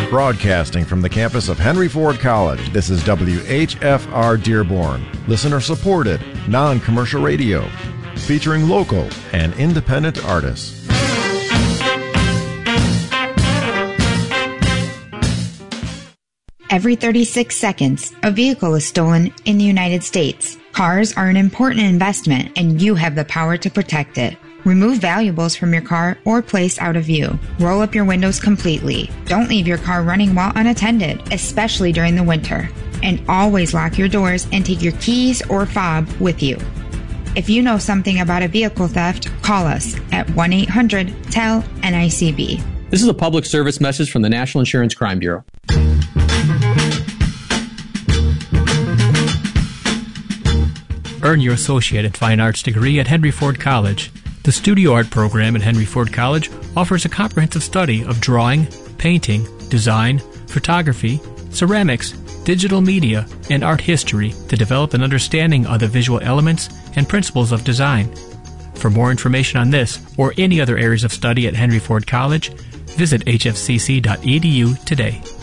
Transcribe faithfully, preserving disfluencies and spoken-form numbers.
Broadcasting from the campus of Henry Ford College, this is W H F R Dearborn, listener-supported, non-commercial radio, featuring local and independent artists. Every thirty-six seconds, a vehicle is stolen in the United States. Cars are an important investment, and you have the power to protect it. Remove valuables from your car or place out of view. Roll up your windows completely. Don't leave your car running while unattended, especially during the winter. And always lock your doors and take your keys or fob with you. If you know something about a vehicle theft, call us at one eight hundred T E L N I C B. This is a public service message from the National Insurance Crime Bureau. Earn your Associate in Fine Arts degree at Henry Ford College. The Studio Art program at Henry Ford College offers a comprehensive study of drawing, painting, design, photography, ceramics, digital media, and art history to develop an understanding of the visual elements and principles of design. For more information on this or any other areas of study at Henry Ford College, visit h f c c dot e d u today.